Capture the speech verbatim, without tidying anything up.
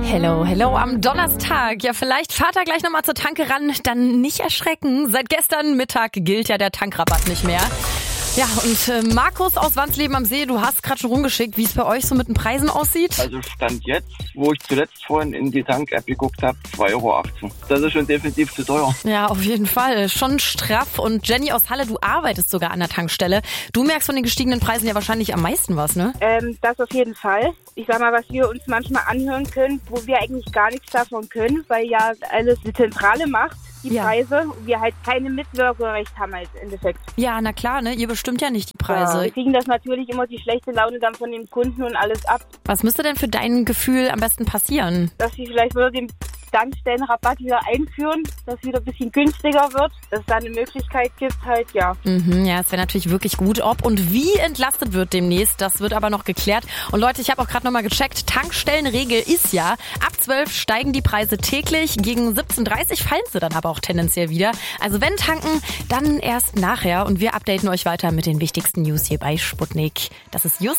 Hello, hello am Donnerstag. Ja, vielleicht fahrt er gleich nochmal zur Tanke ran, dann nicht erschrecken. Seit gestern Mittag gilt ja der Tankrabatt nicht mehr. Ja, und äh, Markus aus Wandsleben am See, du hast gerade schon rumgeschickt, wie es bei euch so mit den Preisen aussieht. Also Stand jetzt, wo ich zuletzt vorhin in die Tank-App geguckt habe, zwei Euro achtzehn. Das ist schon definitiv zu teuer. Ja, auf jeden Fall. Schon straff. Und Jenny aus Halle, du arbeitest sogar an der Tankstelle. Du merkst von den gestiegenen Preisen ja wahrscheinlich am meisten was, ne? Ähm, das auf jeden Fall. Ich sag mal, was wir uns manchmal anhören können, wo wir eigentlich gar nichts davon können, weil ja alles die Zentrale macht, die Ja. Preise, und wir halt keine Mitwirkungsrecht haben als Endeffekt. Ja, na klar, ne? Ihr bestimmt ja nicht die Ja, Preise. wir kriegen das natürlich immer die schlechte Laune dann von den Kunden und alles ab, Was müsste denn für dein Gefühl am besten passieren? dass sie vielleicht wieder den Tankstellenrabatt wieder einführen, dass es wieder ein bisschen günstiger wird, dass es da eine Möglichkeit gibt, halt, ja. Mhm, ja, es wäre natürlich wirklich gut. Ob und wie entlastet wird demnächst, das wird aber noch geklärt. Und Leute, ich habe auch gerade nochmal gecheckt, Tankstellenregel ist ja, ab zwölf steigen die Preise täglich, gegen siebzehn Uhr dreißig fallen sie dann aber auch tendenziell wieder. Also wenn tanken, dann erst nachher. Und wir updaten euch weiter mit den wichtigsten News hier bei Sputnik. Das ist just